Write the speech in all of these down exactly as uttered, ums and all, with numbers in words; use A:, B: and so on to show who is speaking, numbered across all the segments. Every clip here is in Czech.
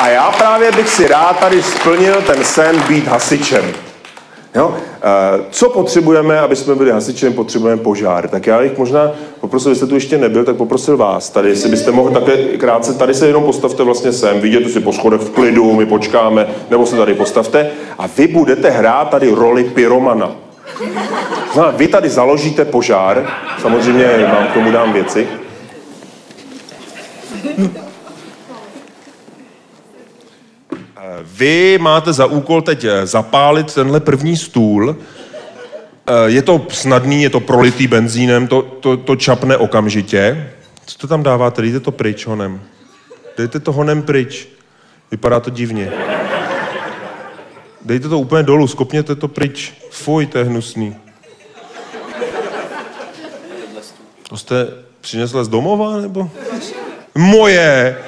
A: A já právě bych si rád tady splnil ten sen být hasičem. Jo? Co potřebujeme, aby jsme byli hasičem? Potřebujeme požár. Tak já bych možná poprosil, jestli tu ještě nebyl, tak poprosil vás tady, jestli byste mohli také krátce, tady se jenom postavte vlastně sem, vidět si po schodech v klidu, my počkáme, nebo se tady postavte a vy budete hrát tady roli pyromana. No, vy tady založíte požár, samozřejmě vám k tomu dám věci. Vy máte za úkol teď zapálit tenhle první stůl. Je to snadný, je to prolitý benzínem, to, to, to čapne okamžitě. Co to tam dáváte? Dejte to pryč honem. Dejte to honem pryč. Vypadá to divně. Dejte to úplně dolů, skopněte to pryč. Fuj, to je hnusný. To jste přinesl z domova, nebo? Moje!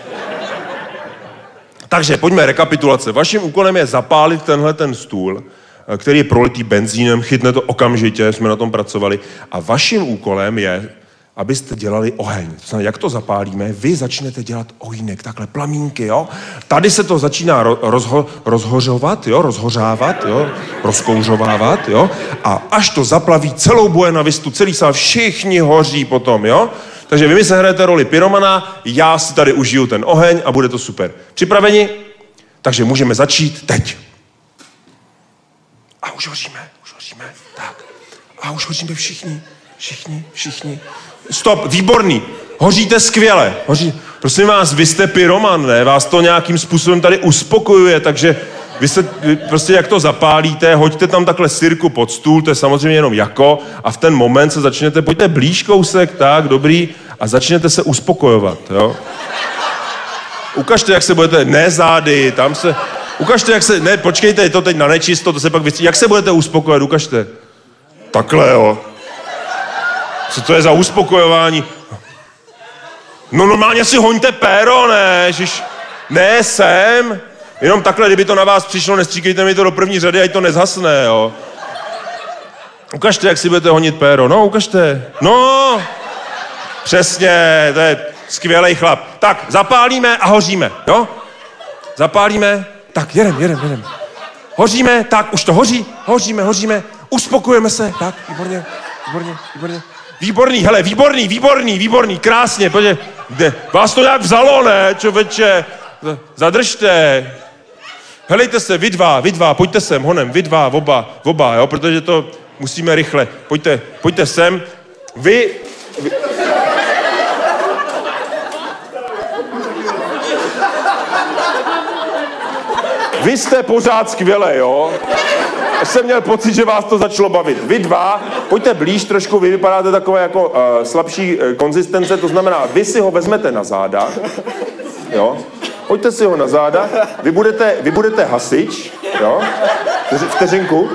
A: Takže pojďme, rekapitulace. Vaším úkolem je zapálit tenhle ten stůl, který je prolitý benzínem, chytne to okamžitě, jsme na tom pracovali. A vaším úkolem je, abyste dělali oheň. To znamená, jak to zapálíme, vy začnete dělat ohýnek, takhle plamínky, jo. Tady se to začíná rozho, rozhořovat, jo, rozhořávat, jo, rozkouřovávat, jo. A až to zaplaví celou Buena Vistu, celý sál, všichni hoří potom, jo. Takže vy mi se hrajete roli pyromana, já si tady užiju ten oheň a bude to super. Připraveni? Takže můžeme začít teď. A už hoříme, už hoříme, tak. A už hoříme všichni, všichni, všichni. Stop, výborný, hoříte skvěle. Hoří... Prosím vás, vy jste pyroman, ne? Vás to nějakým způsobem tady uspokojuje, takže vy se, vy prostě jak to zapálíte, hoďte tam takhle sirku pod stůl, to je samozřejmě jenom jako, a v ten moment se začnete, pojďte blíž kousek, tak, dobrý, a začnete se uspokojovat, jo? Ukažte, jak se budete, ne zády, tam se, ukažte, jak se, ne, počkejte, je to teď na nečisto, to se pak vystří, jak se budete uspokojovat, ukažte. Takhle, jo. Co to je za uspokojování? No normálně si hoňte péro, ne, ježiš, ne, sem. Jenom takhle, kdyby to na vás přišlo, nestříkejte mi to do první řady, ať to nezhasne, jo. Ukažte, jak si budete honit péro. No, ukažte. No, přesně, to je skvělej chlap. Tak, zapálíme a hoříme, jo? Zapálíme, tak, jedem, jedem, jedem. Hoříme, tak, už to hoří, hoříme, hoříme, uspokojujeme se, tak, výborně, výborně, výborně. Výborný, hele, výborný, výborný, výborný, krásně, pojďte. Vás to nějak vzalo, ne, čověče? Zadržte. Helejte se, vy dva, vy dva, pojďte sem, honem, vy dva, oba, oba, jo, protože to musíme rychle. Pojďte, pojďte sem. Vy... vy... Vy jste pořád skvěle, jo? Já jsem měl pocit, že vás to začalo bavit. Vy dva, pojďte blíž trošku, vy vypadáte takové jako uh, slabší uh, konzistence, to znamená, vy si ho vezmete na záda, jo? Pojďte si ho na záda, vy budete, vy budete hasič, jo? Vteřinku.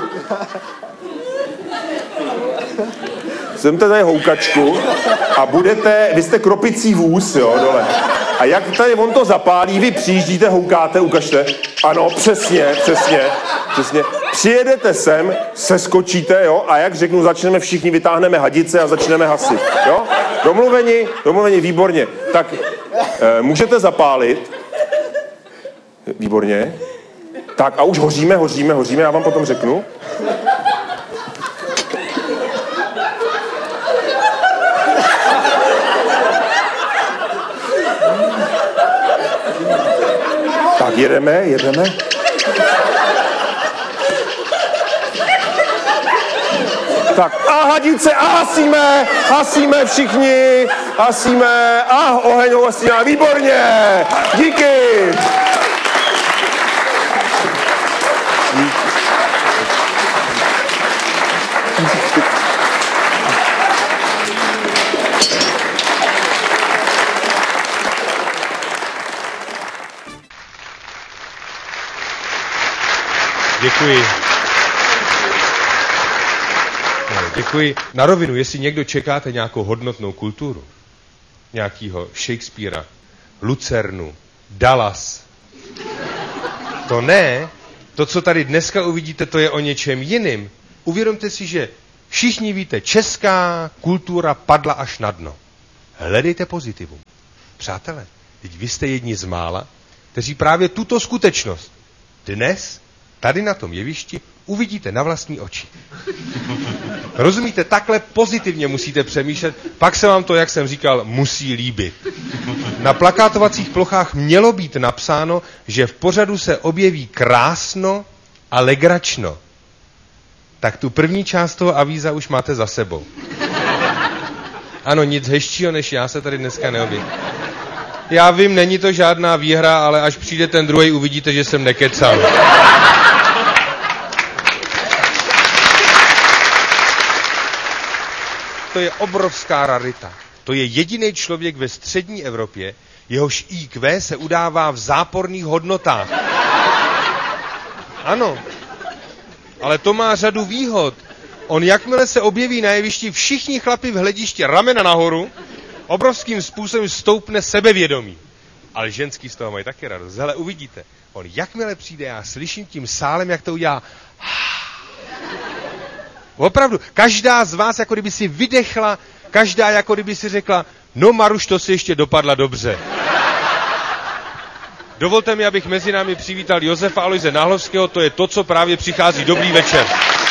A: Semte tady houkačku a budete, vy jste kropicí vůz, jo, dole. A jak tady on to zapálí, vy přijíždíte, houkáte, ukažte. Ano, přesně, přesně, přesně. Přijedete sem, seskočíte, jo, a jak řeknu, začneme všichni, vytáhneme hadice a začneme hasit, jo? Domluveni, domluveni, výborně. Tak e, můžete zapálit. Výborně. Tak a už hoříme, hoříme, hoříme, já vám potom řeknu. Tak jedeme, jedeme. Tak a hadice, a hasíme, hasíme všichni, hasíme, a oheň hasíme, výborně, díky.
B: Děkuji. No, děkuji. Na rovinu, jestli někdo čekáte nějakou hodnotnou kulturu, nějakýho Shakespearea, Lucernu, Dallas, to ne, to, co tady dneska uvidíte, to je o něčem jiným. Uvědomte si, že všichni víte, česká kultura padla až na dno. Hledejte pozitivum. Přátelé, teď vy jste jedni z mála, kteří právě tuto skutečnost dnes, tady na tom jevišti, uvidíte na vlastní oči. Rozumíte, takhle pozitivně musíte přemýšlet, pak se vám to, jak jsem říkal, musí líbit. Na plakátovacích plochách mělo být napsáno, že v pořadu se objeví krásno a legračno. Tak tu první část toho avíza už máte za sebou. Ano, nic hezčího než já se tady dneska neobjeví. Já vím, není to žádná výhra, ale až přijde ten druhý, uvidíte, že jsem nekecal. To je obrovská rarita. To je jediný člověk ve střední Evropě, jehož í kvé se udává v záporných hodnotách. Ano, ale to má řadu výhod. On jakmile se objeví na jevišti, všichni chlapi v hledišti ramena nahoru, obrovským způsobem stoupne sebevědomí. Ale ženský z toho mají taky radost. Hele, uvidíte. On jakmile přijde, já slyším tím sálem, jak to udělá. Opravdu, každá z vás, jako kdyby si vydechla, každá, jako kdyby si řekla, no Maruš, to si ještě dopadla dobře. Dovolte mi, abych mezi námi přivítal Josefa Aloise Náhlovského, to je to, co právě přichází. Dobrý večer.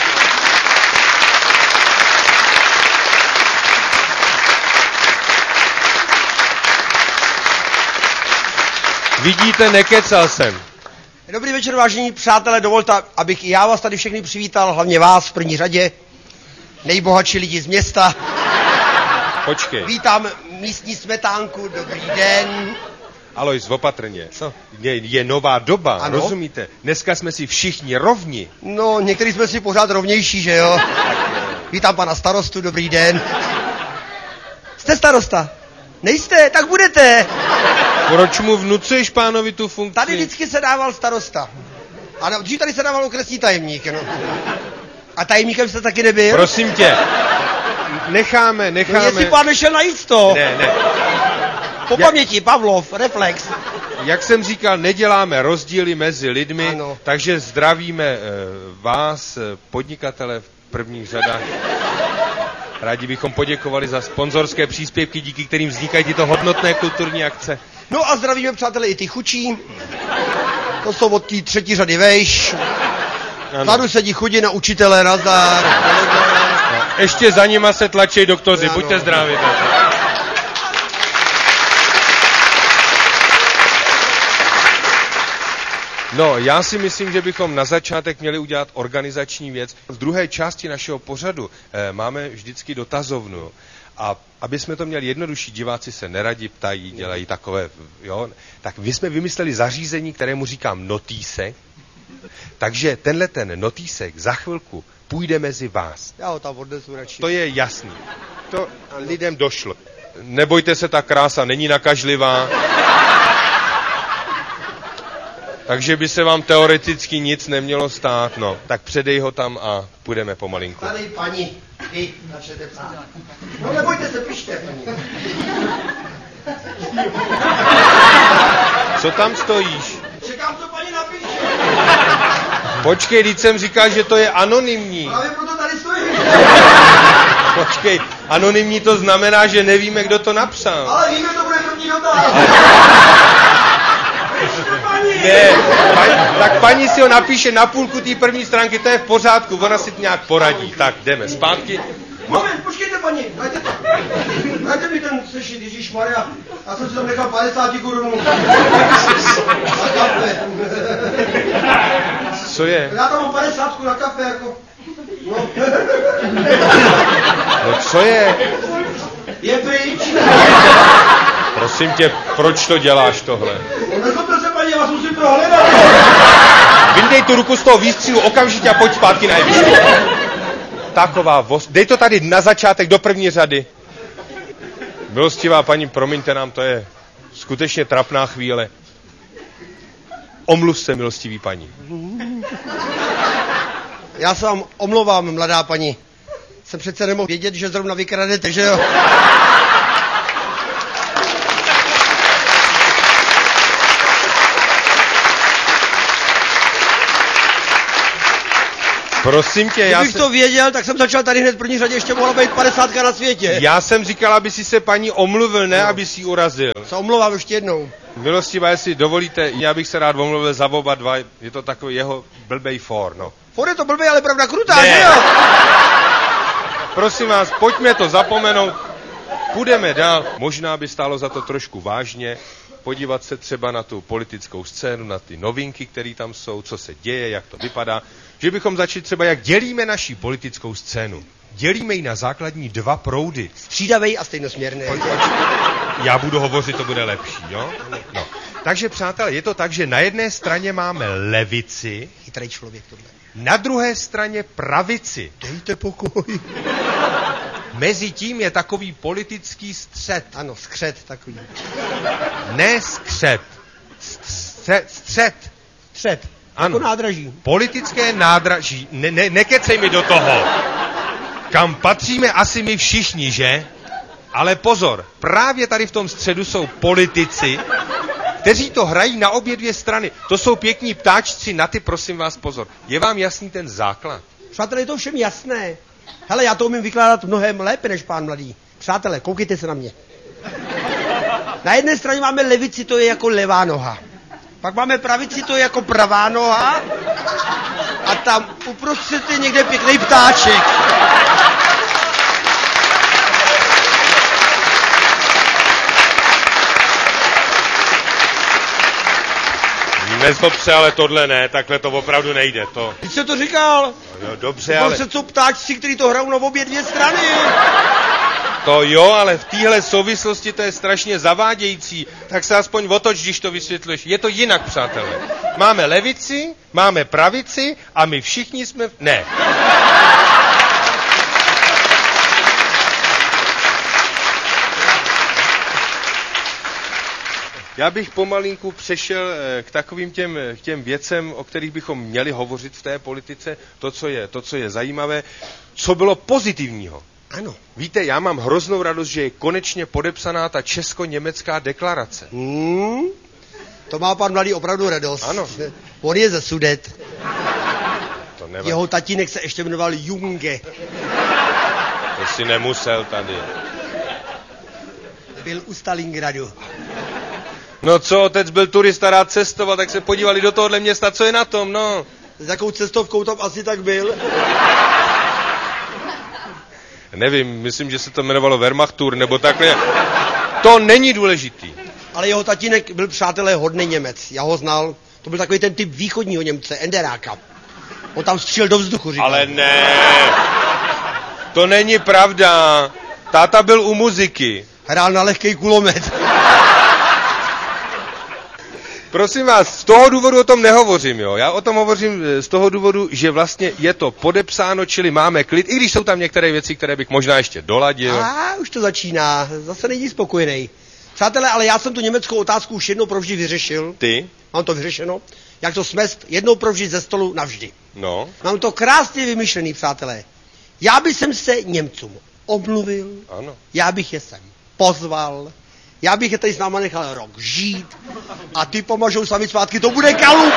B: Vidíte, nekecal jsem.
C: Dobrý večer, vážení přátelé, dovolte, abych i já vás tady všechny přivítal, hlavně vás v první řadě, nejbohatší lidi z města.
B: Počkej.
C: Vítám místní smetánku, dobrý den.
B: Alois, opatrně. Co? Je, je nová doba,
C: ano?
B: Rozumíte? Dneska jsme si všichni rovni.
C: No, některý jsme si pořád rovnější, že jo? Vítám pana starostu, dobrý den. Jste starosta? Nejste? Tak budete.
B: Proč mu vnucuješ pánovi tu funkci?
C: Tady vždycky se dával starosta. A dřív tady se dával okresní tajemník, no. A tajemníkem jste taky nebyl?
B: Prosím tě, necháme, necháme...
C: No, jestli pán nešel najít to.
B: Ne, ne.
C: Po
B: Jak...
C: paměti, Pavlov, reflex.
B: Jak jsem říkal, neděláme rozdíly mezi lidmi,
C: ano.
B: Takže zdravíme e, vás, podnikatele v prvních řadách. Rádi bychom poděkovali za sponzorské příspěvky, díky kterým vznikají tyto hodnotné kulturní akce.
C: No a zdravíme, přátelé, i ty chučí. To jsou od té třetí řady vejš. Tady sedí chudí na učitele, nazdar.
B: No, ještě za nima se tlačí doktoři,
C: ano.
B: Buďte zdraví. No, já si myslím, že bychom na začátek měli udělat organizační věc. V druhé části našeho pořadu eh, máme vždycky dotazovnu. A aby jsme to měli jednodušší, diváci se neradi ptají, dělají takové, jo. Tak my jsme vymysleli zařízení, kterému říkám notýsek. Takže tenhle ten notýsek za chvilku půjde mezi vás.
C: Já ho tam odnesu radši.
B: To je jasný. To lidem došlo. Nebojte se, ta krása není nakažlivá. Takže by se vám teoreticky nic nemělo stát, no. Tak předej ho tam a půjdeme pomalinku.
C: Tady paní, vy začnete psát. No nebojte se, pište, paní.
B: Co tam stojíš?
C: Čekám, co paní napíše.
B: Počkej, teď jsem říkal, že to je anonymní.
C: Právě proto tady stojím.
B: Počkej, anonymní to znamená, že nevíme, kdo to napsal.
C: Ale víme, to bude první dotaz.
B: Ne, paní, tak paní si ho napíše na půlku té první stránky, to je v pořádku, ona si to nějak poradí. Tak, jdeme zpátky.
C: Moment, počkejte, paní, dajte to. Dajte mi ten sešit, ježišmarja. Já jsem si tam nechal padesát korun. Na kafe.
B: Co je?
C: Já tam mám padesátku na kafe, jako. No.
B: No co je?
C: Je pryč.
B: Prosím tě, proč to děláš tohle?
C: No nezlobte se, paní, já vás musím prohledat.
B: Vyndej tu ruku z toho výstřilu okamžitě a pojď zpátky na jeviště. Taková voz. Dej to tady na začátek do první řady. Milostivá paní, promiňte nám, to je skutečně trapná chvíle. Omluv se, milostivý paní.
C: Já se vám omlouvám, mladá paní. Jsem přece nemohl vědět, že zrovna vykradete, že jo?
B: Prosím tě, já
C: Kdybych
B: jsem...
C: to věděl, tak jsem začal tady hned v první řadě, ještě mohla být padesátka na světě.
B: Já jsem říkal, aby si se paní omluvil, ne,
C: no.
B: aby si ji urazil.
C: Se omlouvám ještě jednou.
B: Milostivá, jestli dovolíte, já bych se rád omluvil za oba dva, je to takový jeho blbej for, no.
C: For je to blbý, ale pravda krutá,
B: Ne.
C: že jo?
B: Prosím vás, pojďme to zapomenout, půjdeme dál. Možná by stálo za to trošku vážně, podívat se třeba na tu politickou scénu, na ty novinky, které tam jsou, co se děje, jak to vypadá. Že bychom začali třeba, jak dělíme naši politickou scénu. Dělíme ji na základní dva proudy.
C: Střídavej a stejnosměrný.
B: Já budu hovořit, to bude lepší, jo? No. Takže, přátelé, je to tak, že na jedné straně máme levici,
C: Chytrý člověk tohle.
B: na druhé straně pravici.
C: Dejte pokoj.
B: Mezi tím je takový politický střed.
C: Ano, skřet takový.
B: Ne skřet. Střed. Střed.
C: Střet.
B: Ano.
C: Jako nádraží.
B: Politické nádraží. Ne, ne, nekecej mi do toho. Kam patříme asi my všichni, že? Ale pozor, právě tady v tom středu jsou politici, kteří to hrají na obě dvě strany. To jsou pěkní ptáčci, na ty prosím vás pozor. Je vám jasný ten základ?
C: Přátelé, je to všem jasné. Hele, já to umím vykládat mnohem lépe než pán mladý. Přátelé, koukejte se na mě. Na jedné straně máme levici, to je jako levá noha. Pak máme pravici, to je jako pravá noha. A tam uprostřed je někde pěkný ptáček.
B: Nezlob se, ale tohle ne, takhle to opravdu nejde. To,
C: Když jsem to říkal,
B: jo, dobře, ale...
C: uprostřed jsou ptáčci, kteří to hrajou na obě dvě strany.
B: To jo, ale v téhle souvislosti to je strašně zavádějící. Tak se aspoň otoč, když to vysvětluješ. Je to jinak, přátelé. Máme levici, máme pravici a my všichni jsme... Ne. Já bych pomalinku přešel k takovým těm, k těm věcem, o kterých bychom měli hovořit v té politice, to, co je, to, co je zajímavé, co bylo pozitivního.
C: Ano.
B: Víte, já mám hroznou radost, že je konečně podepsaná ta česko-německá deklarace.
C: Hmm, to má pan mladý opravdu radost.
B: Ano.
C: On je ze Sudet.
B: To nevadí.
C: Jeho tatínek se ještě jmenoval Junge.
B: To si nemusel tady.
C: Byl u Stalingradu.
B: No co, otec byl turista, rád cestoval, tak se podívali do tohohle města, co je na tom, no.
C: S jakou cestovkou tam asi tak byl?
B: Nevím, myslím, že se to jmenovalo Wehrmachtur, nebo takhle. To není důležitý.
C: Ale jeho tatínek byl, přátelé, hodný Němec. Já ho znal. To byl takový ten typ východního Němce, Enderáka. On tam střílel do vzduchu, říkal.
B: Ale ne. To není pravda. Táta byl u muziky.
C: Hrál na lehkej kulomet.
B: Prosím vás, z toho důvodu o tom nehovořím, jo. Já o tom hovořím z toho důvodu, že vlastně je to podepsáno, čili máme klid, i když jsou tam některé věci, které bych možná ještě doladil.
C: A už to začíná. Zase není spokojený. Přátelé, ale já jsem tu německou otázku už jednou provždy vyřešil.
B: Ty?
C: Mám to vyřešeno. Jak to smést jednou provždy ze stolu navždy.
B: No.
C: Mám to krásně vymyšlený, přátelé. Já bych sem se Němcům omluvil.
B: Ano.
C: Já bych je sem pozval. Já bych je tady s náma nechal rok žít. A ty pomažou sami zpátky, to bude kalup.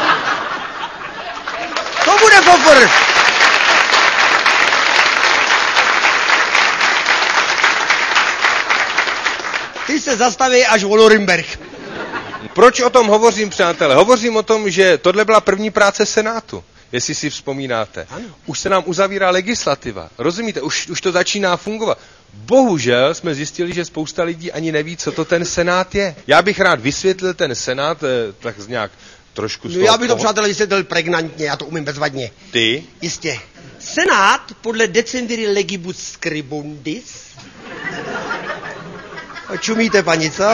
C: To bude kofr. Ty se zastaví až o Norimberg.
B: Proč o tom hovořím, přátelé? Hovořím o tom, že tohle byla první práce Senátu, jestli si vzpomínáte.
C: Ano.
B: Už se nám uzavírá legislativa, rozumíte? Už, už to začíná fungovat. Bohužel jsme zjistili, že spousta lidí ani neví, co to ten Senát je. Já bych rád vysvětlil ten Senát, eh, tak nějak trošku z
C: No
B: toho
C: já bych to,
B: poho-
C: přátelé, vysvětlil pregnantně, já to umím bezvadně.
B: Ty?
C: Jistě. Senát podle decemviri legibus scribundis. A čumíte, paní, co?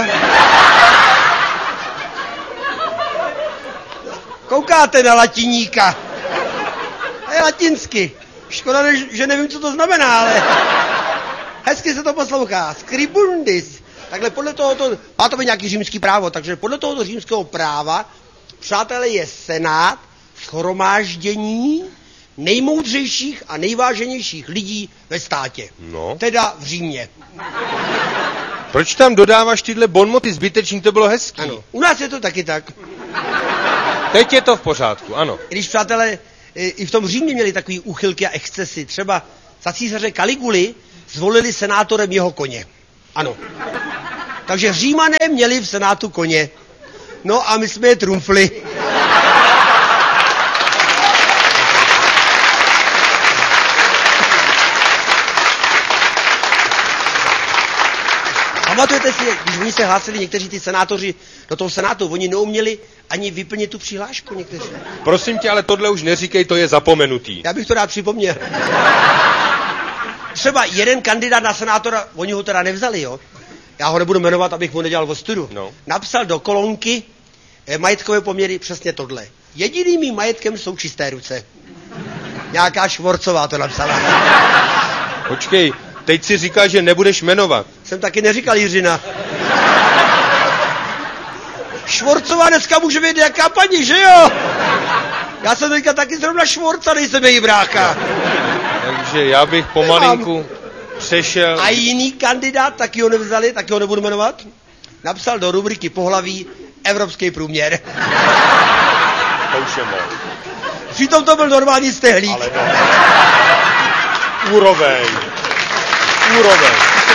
C: Koukáte na latiníka. To je latinsky. Škoda, že nevím, co to znamená, ale hezky se to poslouchá. Scribundis. Takhle podle tohoto, má to být nějaký římský právo, takže podle tohoto římského práva, přátelé, je senát shromáždění nejmoudřejších a nejváženějších lidí ve státě.
B: No.
C: Teda v Římě.
B: Proč tam dodáváš tyhle bonmoty zbytečný, to bylo hezký.
C: Ano. U nás je to taky tak.
B: Teď je to v pořádku, ano.
C: Když, přátelé, i v tom Římě měli takový úchylky a excesy. Třeba za císaře Kaliguly zvolili senátorem jeho koně. Ano. Takže Římané měli v Senátu koně. No a my jsme je trumfli. Pamatujete si, když oni se hlásili někteří ty senátoři do toho senátu, oni neuměli ani vyplnit tu přihlášku někteří.
B: Prosím tě, ale tohle už neříkej, to je zapomenutý.
C: Já bych to rád připomněl. Třeba jeden kandidát na senátora, oni ho teda nevzali, jo? Já ho nebudu jmenovat, abych mu nedělal ostudu.
B: No.
C: Napsal do kolonky eh, majetkové poměry přesně tohle. Jediným mým majetkem jsou čisté ruce. Nějaká Švorcová to napsala.
B: Počkej, teď si říkáš, že nebudeš jmenovat.
C: Jsem taky neříkal Jiřina. Švorcová dneska může být jaká paní, že jo? Já jsem teďka taky zrovna Švorca, nejsem její brácha.
B: Takže já bych pomalinku přešel...
C: A jiný kandidát, taky ho nevzali, taky ho nebudu jmenovat, napsal do rubriky pohlaví evropský průměr.
B: To už je moc.
C: Přitom to byl normální stehlík.
B: Ale no. Úroveň. Úroveň.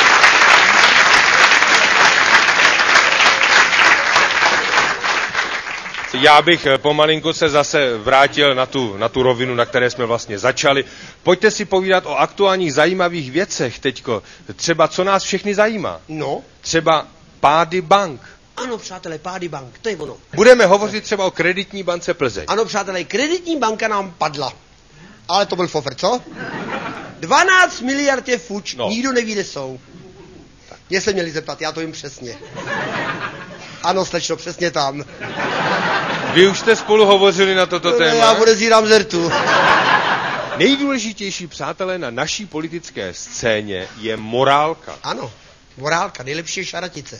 B: Já bych pomalinku se zase vrátil na tu, na tu rovinu, na které jsme vlastně začali. Pojďte si povídat o aktuálních zajímavých věcech teďko. Třeba co nás všechny zajímá.
C: No.
B: Třeba pády bank.
C: Ano, přátelé, pády bank, to je ono.
B: Budeme hovořit třeba o kreditní bance Plzeň.
C: Ano, přátelé, kreditní banka nám padla. Ale to byl fofr, co? dvanáct miliard je fuč,
B: No.
C: Nikdo neví, kde jsou. Mě se měli zeptat, já to jim přesně. Ano, slečno, přesně tam.
B: Vy už jste spolu hovořili na toto
C: No,
B: téma?
C: já podezírám z rtu.
B: Nejdůležitější, přátelé, na naší politické scéně je morálka.
C: Ano, morálka, nejlepší je šaratice.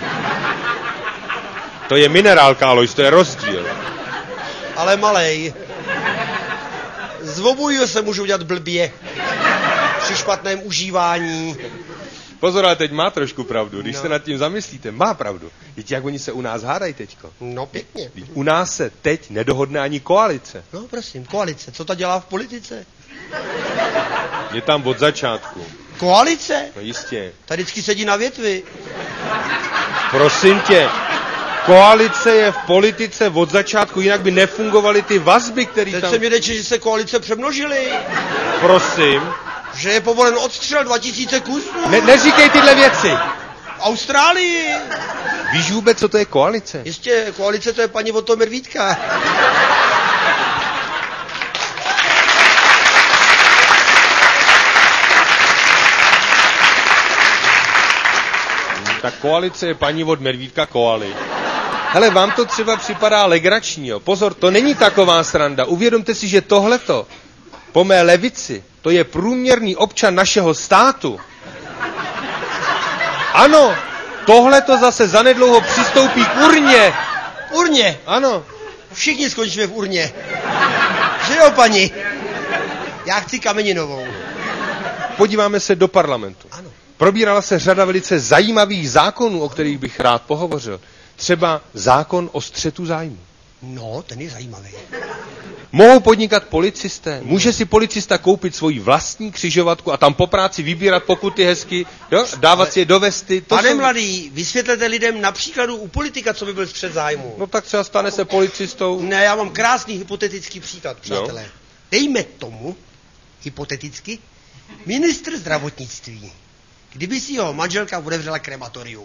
B: To je minerálka, Alois, to je rozdíl.
C: Ale malej. Z obojího se můžu udělat blbě. Při špatném užívání.
B: Pozor, ale teď má trošku pravdu. Když
C: No.
B: se nad tím zamyslíte, má pravdu. Víte, jak oni se u nás hádají teďko?
C: No pěkně.
B: Vždyť u nás se teď nedohodne ani koalice.
C: No prosím, koalice, co to dělá v politice?
B: Je tam od začátku.
C: Koalice?
B: No jistě.
C: Tady vždycky sedí na větvi.
B: Prosím tě, koalice je v politice od začátku, jinak by nefungovaly ty vazby, které
C: Teď
B: tam...
C: se mi řeči, že se koalice přemnožily.
B: Prosím.
C: Že je povolen odstřel dva tisíce kusů.
B: Ne, neříkej tyhle věci.
C: V Austrálii.
B: Víš vůbec, co to je koalice?
C: Jistě, koalice to je paní Otto Mervítka.
B: Tak koalice je paní od Medvídka koali. Hele, vám to třeba připadá legrační, jo. Pozor, to není taková sranda. Uvědomte si, že tohleto po mé levici, to je průměrný občan našeho státu. Ano, tohleto zase zanedlouho přistoupí k urně.
C: Urně.
B: Ano.
C: Všichni skončíme v urně. Že jo, paní? Já chci kameninovou.
B: Podíváme se do parlamentu.
C: Ano.
B: Probírala se řada velice zajímavých zákonů, o kterých bych rád pohovořil. Třeba zákon o střetu zájmu.
C: No, ten je zajímavý.
B: Mohou podnikat policisté? Může si policista koupit svoji vlastní křižovatku a tam po práci vybírat pokuty hezky, jo? Dávat si je do vesty? To
C: Pane
B: jsou...
C: mladý, vysvětlete lidem na příkladu u politika, co by byl střet zájmu.
B: No tak třeba stane se policistou.
C: Ne, já mám krásný hypotetický příklad, přátelé. No. Dejme tomu, hypoteticky, ministr zdravotnictví, kdyby si jeho manželka otevřela krematorium.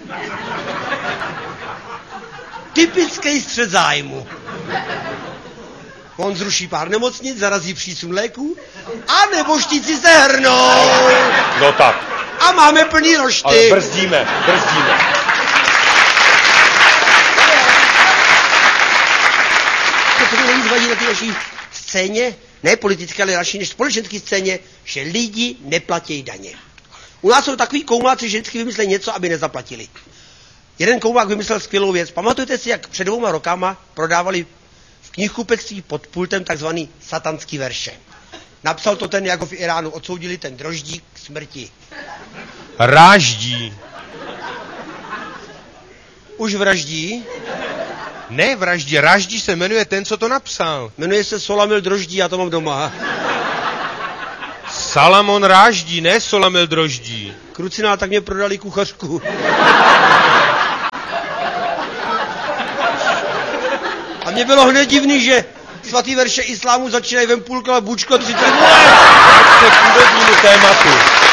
C: Typický střet zájmu. On zruší pár nemocnic, zarazí přísun léků a nebožtíci se hrnou.
B: No tak.
C: A máme plný rošty.
B: Ale brzdíme, brzdíme.
C: To mě nejvíc vadí na té naší scéně, ne politické, ale naší než společenské scéně, že lidi neplatí daně. U nás jsou takový koumáci, že vždycky vymyslí něco, aby nezaplatili. Jeden koumák vymyslel skvělou věc. Pamatujete si, jak před dvouma rokama prodávali v knihkupectví pod pultem takzvaný satanský verše. Napsal to ten, jako v Iránu odsoudili ten Droždík k smrti.
B: Ráždí.
C: Už vraždí?
B: Ne vraždí, Ráždí se jmenuje ten, co to napsal.
C: Jmenuje se Solamil Droždí, já to mám doma.
B: Salamon ráždí, ne Solamil droždí.
C: Krucinál, tak mě prodali kuchařku. A mě bylo hned divný, že svatý verše islámu začínají vem půlka, bučko, tři tribule.
B: Pojďte k původnímu tématu.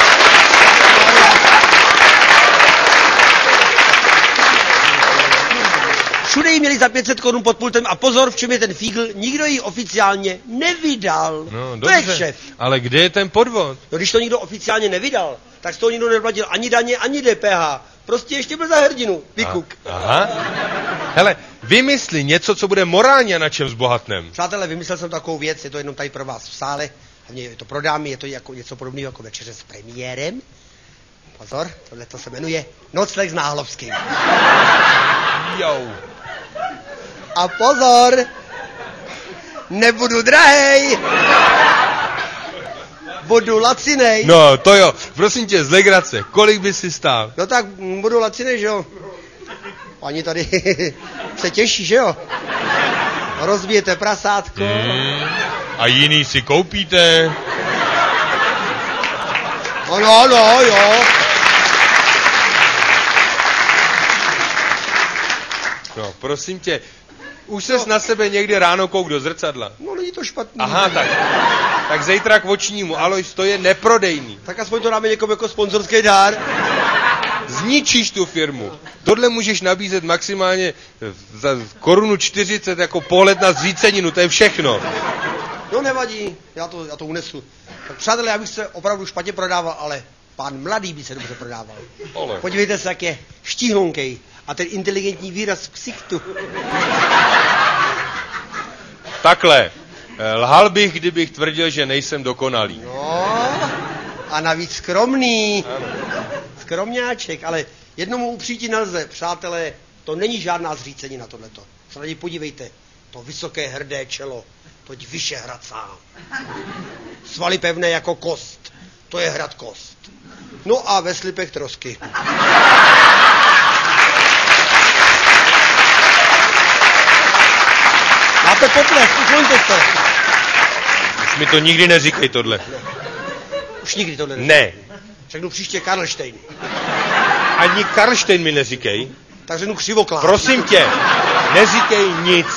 C: Všude jí měli za pět set korun pod pultem a pozor, v čem je ten fígl, nikdo ji oficiálně nevydal.
B: No,
C: to je
B: dobře,
C: kšeft.
B: ale kde je ten podvod?
C: No, když to nikdo oficiálně nevydal, tak z toho nikdo neplatil ani daně, ani D P H. Prostě ještě byl za hrdinu. Vykuk.
B: A, aha. Hele, vymysli něco, co bude morálně a na čem zbohatnem.
C: Přátelé, vymyslel jsem takovou věc, je to jenom tady pro vás v sále. Hlavně je to pro dámy, je to jako něco podobného jako večeře s premiérem. Pozor, tohle to se jmenuje Nocleh s Náhlovským.
B: Jo.
C: A pozor, nebudu drahej, budu lacinej.
B: No, to jo, prosím tě, z legrace, kolik by si stál?
C: No tak mm, budu lacinej, že jo. Oni tady se těší, že jo. Rozbijete prasátko.
B: Hmm. A jiný si koupíte?
C: No, no, no, jo.
B: No, prosím tě, už ses no. na sebe někdy ráno kouk do zrcadla.
C: No, není to špatný.
B: Aha, tak. Tak zítra k očnímu, Alojz, to je neprodejný.
C: Tak aspoň to dáme někomu jako sponzorský dár.
B: Zničíš tu firmu. Tohle můžeš nabízet maximálně za korunu čtyřicet jako pohled na zříceninu, to je všechno.
C: No nevadí, já to, já to unesu. Tak přátelé, já bych se opravdu špatně prodával, ale pán mladý by se dobře prodával.
B: Ole.
C: Podívejte se, jak je štíhlonkej a ten inteligentní výraz v ksichtu.
B: Takhle, lhal bych, kdybych tvrdil, že nejsem dokonalý.
C: No, a navíc skromný. Skromňáček, ale jednomu upříti nelze, přátelé, to není žádná zřícení na tohleto. Se na něj podívejte, to vysoké hrdé čelo, toť Vyšehrad sám. Svaly pevné jako kost, to je hrad Kost. No a ve slipech trosky. Máte potlesk, ukloňte se.
B: Už mi to nikdy neříkej tohle.
C: Už nikdy tohle
B: Ne.
C: Řeknu příště Karlštejn.
B: Ani Karlštejn mi neříkej.
C: Tak řeknu Křivoklát.
B: Prosím tě, neříkej nic.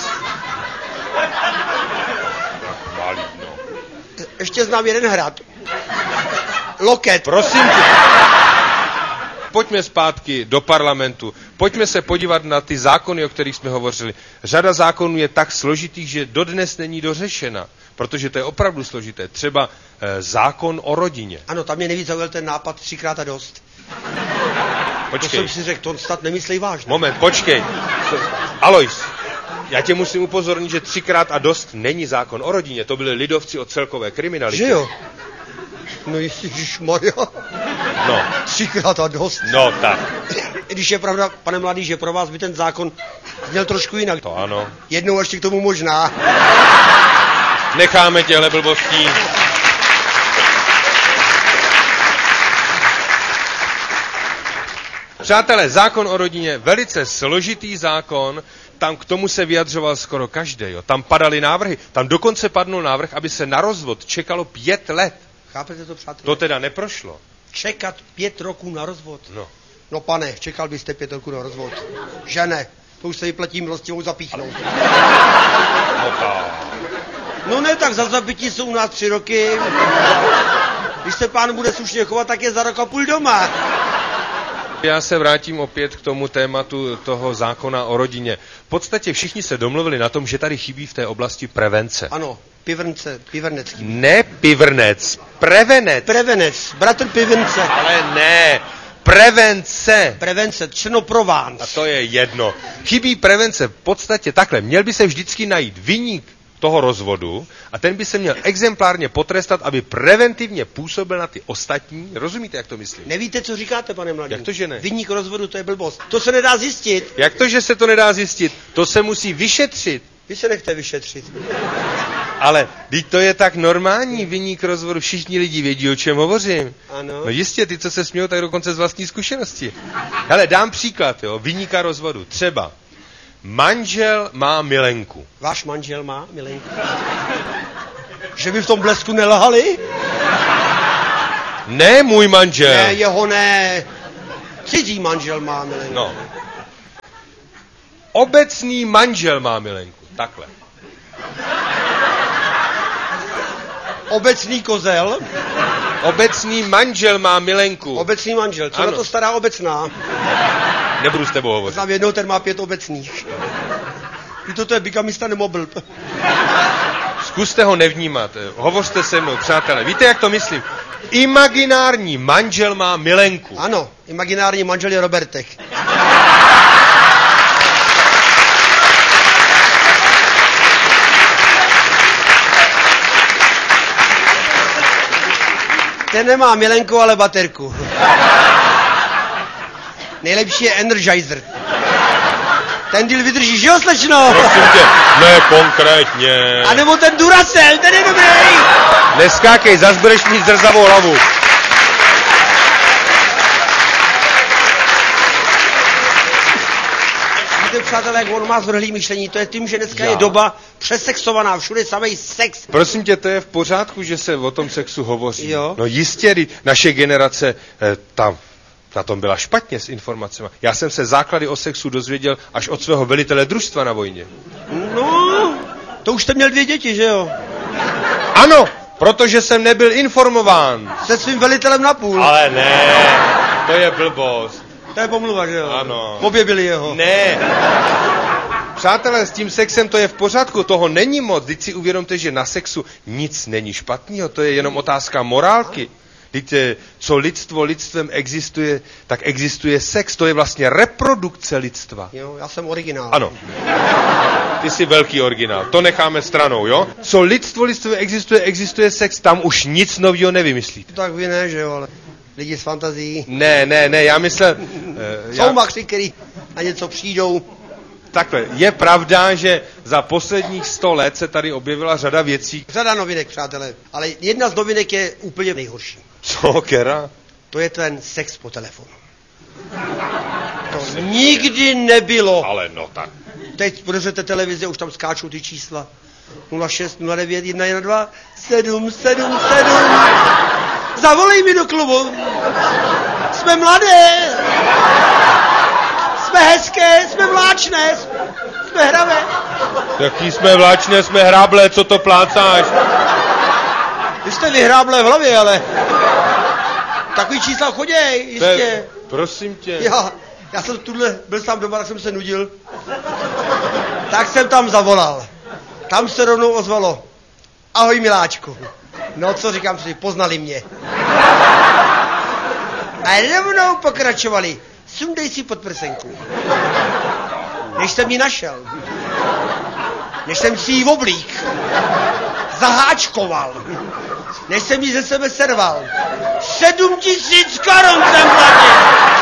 C: Ještě znám jeden hrad. Loket.
B: Prosím tě. Pojďme zpátky do parlamentu. Pojďme se podívat na ty zákony, o kterých jsme hovořili. Řada zákonů je tak složitých, že dodnes není dořešena, protože to je opravdu složité. Třeba e, zákon o rodině.
C: Ano, tam mě nejvíc zaujal ten nápad třikrát a dost.
B: Počkej.
C: To jsem si řekl, to snad nemyslej vážně.
B: Moment, počkej. Alojz, já tě musím upozornit, že třikrát a dost není zákon o rodině. To byli lidovci o celkové kriminalitě.
C: Že jo? No ježišmarja.
B: No.
C: Třikrát a dost.
B: No tak.
C: Když je pravda, pane mladý, že pro vás by ten zákon měl trošku jinak.
B: To ano.
C: Jednou ještě k tomu možná.
B: Necháme těhle blbostí. Přátelé, zákon o rodině, velice složitý zákon, tam k tomu se vyjadřoval skoro každý. Jo. Tam padaly návrhy, tam dokonce padnul návrh, aby se na rozvod čekalo pět let.
C: Chápete to, přátelé?
B: To teda neprošlo.
C: Čekat pět roků na rozvod?
B: No.
C: No pane, čekal byste pět roků na rozvod. Že ne, to už se vyplatí milostivou zapíchnout.
B: No tak.
C: No ne, tak za zabití jsou u nás tři roky. Když se pán bude slušně chovat, tak je za rok a půl doma.
B: Já se vrátím opět k tomu tématu toho zákona o rodině. V podstatě všichni se domluvili na tom, že tady chybí v té oblasti prevence.
C: Ano, pivrnce, pivrnecký.
B: Ne pivrnec, prevenec.
C: Prevenec, bratr Pivence.
B: Ale ne, prevence.
C: Prevence, Černoprovánc.
B: A to je jedno. Chybí prevence v podstatě takhle. Měl by se vždycky najít viník toho rozvodu a ten by se měl exemplárně potrestat, aby preventivně působil na ty ostatní. Rozumíte, jak to myslím?
C: Nevíte, co říkáte, pane mladý?
B: Jak to, že ne?
C: Viník rozvodu, to je blbost. To se nedá zjistit.
B: Jak to, že se to nedá zjistit? To se musí vyšetřit.
C: Vy se nechte vyšetřit.
B: Ale teď to je tak normální viník rozvodu, všichni lidi vědí, o čem hovořím.
C: Ano.
B: No jistě, ty, co se smějou, tak dokonce z vlastní zkušenosti. Hele, dám příklad, jo, viníka rozvodu. Třeba manžel má milenku.
C: Váš manžel má milenku? Že by v tom blesku nelhali?
B: Ne, můj manžel.
C: Ne, jeho ne. Cizí manžel má milenku.
B: No. Obecný manžel má milenku. Takhle.
C: Obecný kozel.
B: Obecný manžel má milenku.
C: Obecný manžel. Co
B: Ano.
C: na to stará obecná?
B: Nebudu s tebou hovořit.
C: Znám jednou, ten má pět obecných. I toto je bigamista nebo blb.
B: Zkuste ho nevnímat. Hovořte se mnou, přátelé. Víte, jak to myslím? Imaginární manžel má milenku.
C: Ano, imaginární manžel je Robertek. Ten nemá milenku, ale baterku. Nejlepší je Energizer. Ten díl vydrží, že jo, slečno?
B: Prosím tě, ne konkrétně.
C: A nebo ten Duracell, ten je dobrý.
B: Neskákej, zas budeš mít zrzavou hlavu.
C: Víte, přátelé, jak on má zvrhlý myšlení, to je tím, že dneska
B: Já.
C: je doba přesexovaná, všude samej sex.
B: Prosím tě, to je v pořádku, že se o tom sexu hovoří.
C: Jo.
B: No jistě, kdy naše generace eh, tam na tom byla špatně s informacemi. Já jsem se základy o sexu dozvěděl až od svého velitele družstva na vojně.
C: No, to už jste měl dvě děti, že jo?
B: Ano, protože jsem nebyl informován.
C: Se svým velitelem na půl.
B: Ale ne, to je blbost.
C: To je pomluva, že jo?
B: Ano.
C: Obě byli jeho.
B: Ne. Přátelé, s tím sexem to je v pořádku, toho není moc. Vždyť si uvědomte, že na sexu nic není špatného, to je jenom otázka morálky. Vždyť, eh, co lidstvo lidstvem existuje, tak existuje sex, to je vlastně reprodukce lidstva.
C: Jo, já jsem originál.
B: Ano. Ty jsi velký originál, to necháme stranou, jo? Co lidstvo lidstvem existuje, existuje sex, tam už nic nového nevymyslíte.
C: Tak vy ne, že jo, ale lidi s fantazií.
B: Ne, ne, ne, já myslel... eh,
C: Jsou machři, který na něco přijdou.
B: Takhle, je pravda, že za posledních sto let se tady objevila řada věcí.
C: Řada novinek, přátelé. Ale jedna z novinek je úplně nejhorší.
B: Co, Kera?
C: To je ten sex po telefonu. To nikdy nebylo.
B: Ale no tak.
C: Teď podevřete televize, už tam skáčou ty čísla. nula šest nula devět jedna jedna dva sedm sedm sedm. Zavolej mi do klubu. Jsme mladé. Jsme hezké, jsme vláčné, jsme hravé.
B: Jaký jsme vláčné, jsme hráble, co to plácáš?
C: Vy jste vyhráblé v hlavě, ale takový čísla choděj, jistě.
B: Prosím tě.
C: Já, já jsem tuhle, byl sám doma, tak jsem se nudil. Tak jsem tam zavolal. Tam se rovnou ozvalo. Ahoj, miláčku. No, co říkám si, poznali mě. A rovnou pokračovali. Sundej si podprsenku. Než jsem ji našel. Než jsem si ji oblík. Zaháčkoval. Než jsem ji ze sebe serval. Sedm tisíc korun jsem platil.